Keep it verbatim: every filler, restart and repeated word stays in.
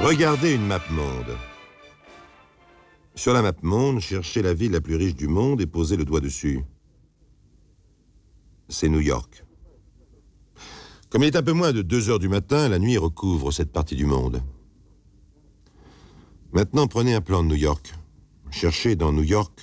Regardez une map monde. Sur la map monde, cherchez la ville la plus riche du monde et posez le doigt dessus. C'est New York. Comme il est un peu moins de deux heures du matin, la nuit recouvre cette partie du monde. Maintenant, prenez un plan de New York. Cherchez dans New York